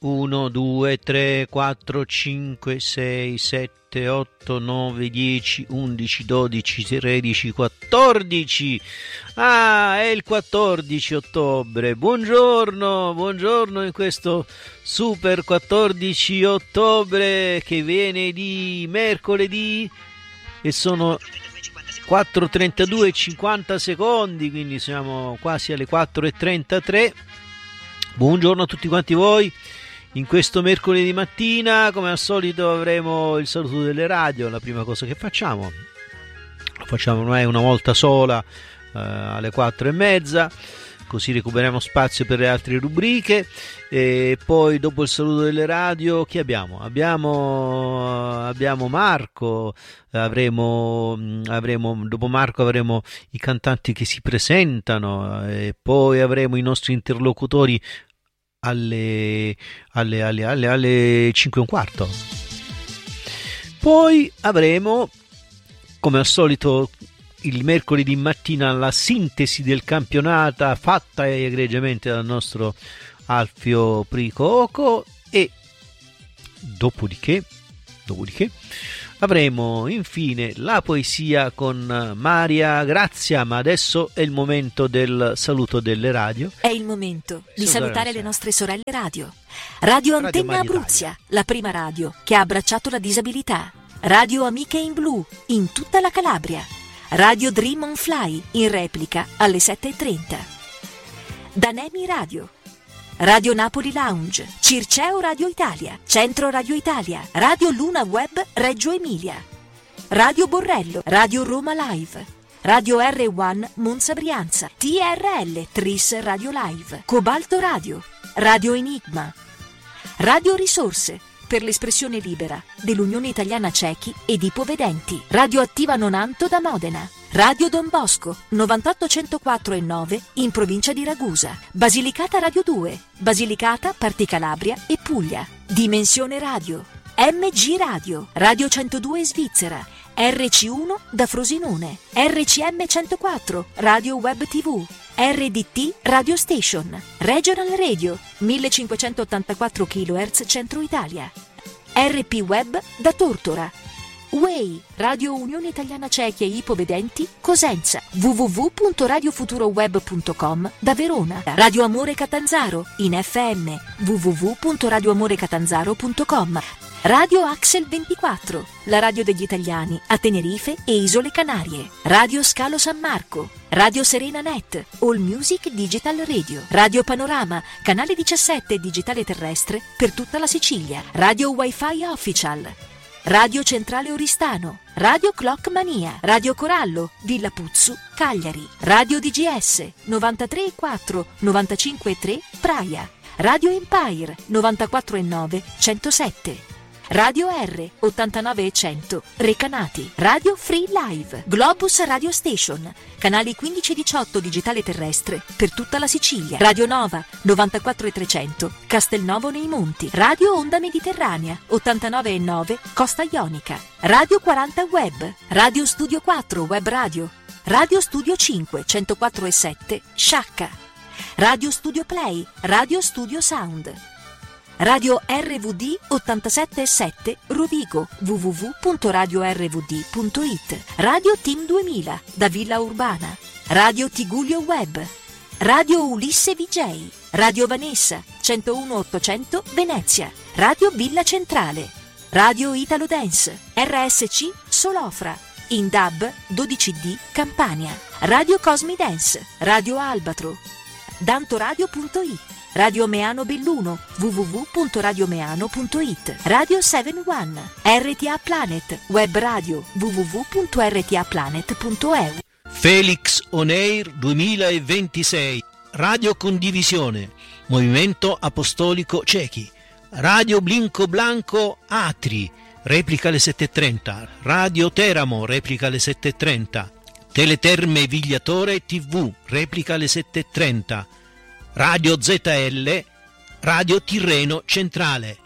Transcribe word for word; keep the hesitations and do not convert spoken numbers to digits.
uno, due, tre, quattro, cinque, sei, sette, otto, nove, dieci, undici, dodici, tredici, quattordici. Ah, è il quattordici ottobre. Buongiorno, buongiorno in questo super quattordici ottobre che viene di mercoledì e sono quattro e trentadue e cinquanta secondi, quindi siamo quasi alle quattro e trentatré. Buongiorno a tutti quanti voi. In questo mercoledì mattina, come al solito, avremo il saluto delle radio, la prima cosa che facciamo. Lo facciamo ormai una volta sola, eh, alle quattro e mezza, così recuperiamo spazio per le altre rubriche. E poi dopo il saluto delle radio, chi abbiamo? Abbiamo, abbiamo Marco, avremo, avremo, dopo Marco avremo i cantanti che si presentano, e poi avremo i nostri interlocutori alle, alle, alle, alle, alle cinque e un quarto. Poi avremo, come al solito, il mercoledì mattina la sintesi del campionato fatta egregiamente dal nostro Alfio Pricoco, e dopodiché, dopodiché avremo infine la poesia con Maria Grazia. Ma adesso è il momento del saluto delle radio. È il momento di salutare le nostre sorelle radio. Radio Antenna Abruzia, la prima radio che ha abbracciato la disabilità. Radio Amiche in Blu in tutta la Calabria. Radio Dream on Fly in replica alle sette e trenta. Danemi Radio. Radio Napoli Lounge, Circeo Radio Italia, Centro Radio Italia, Radio Luna Web Reggio Emilia, Radio Borrello, Radio Roma Live, Radio R uno Monza Brianza, T R L Tris Radio Live, Cobalto Radio, Radio Enigma, Radio Risorse per l'espressione libera dell'Unione Italiana Cechi ed Ipovedenti, Radio Attiva Nonanto da Modena, Radio Don Bosco novantotto centoquattro e nove in provincia di Ragusa, Basilicata Radio due, Basilicata, Parti Calabria e Puglia, Dimensione Radio, M G Radio, Radio centodue Svizzera, R C uno da Frosinone, R C M centoquattro, Radio Web tivù, R D T Radio Station, Regional Radio, millecinquecentottantaquattro chilohertz Centro Italia, R P Web da Tortora, U E I, Radio Unione Italiana Cechi e Ipovedenti, Cosenza, w w w punto radio futuro web punto com da Verona, Radio Amore Catanzaro, in F M, w w w punto radio amore catanzaro punto com, Radio Axel ventiquattro, la radio degli italiani a Tenerife e Isole Canarie, Radio Scalo San Marco, Radio Serena Net, All Music Digital Radio, Radio Panorama, canale diciassette digitale terrestre per tutta la Sicilia, Radio Wi-Fi Official, Radio Centrale Oristano, Radio Clock Mania, Radio Corallo, Villa Puzzu, Cagliari, Radio D G S novantatré e quattro, novantacinque e tre, Praia, Radio Empire novantaquattro e nove, centosette, Radio R ottantanove e cento, Recanati, Radio Free Live, Globus Radio Station, canali quindici e diciotto digitale terrestre per tutta la Sicilia, Radio Nova novantaquattro e trecento, Castelnovo nei Monti, Radio Onda Mediterranea ottantanove e nove, Costa Ionica, Radio quaranta Web, Radio Studio quattro Web Radio, Radio Studio cinque centoquattro e sette, Sciacca, Radio Studio Play, Radio Studio Sound, Radio R V D ottantasette e sette Rovigo, w w w punto radio r v d punto i t, Radio Team duemila da Villa Urbana, Radio Tigullio Web, Radio Ulisse V J, Radio Vanessa centouno ottocento Venezia, Radio Villa Centrale, Radio Italo Dance, R S C Solofra, in D A B dodici D Campania, Radio Cosmi Dance, Radio Albatro, dantoradio punto i t, Radio Meano Belluno, w w w punto radio meano punto i t, Radio sette uno, R T A Planet, Web Radio, w w w punto r t a planet punto e u. Felix On Air duemilaventisei, Radio Condivisione, Movimento Apostolico Cechi, Radio Blinco Blanco Atri, replica alle sette e trenta, Radio Teramo, replica alle sette e trenta, Teleterme Vigliatore tivù, replica alle sette e trenta, Radio Z L, Radio Tirreno Centrale,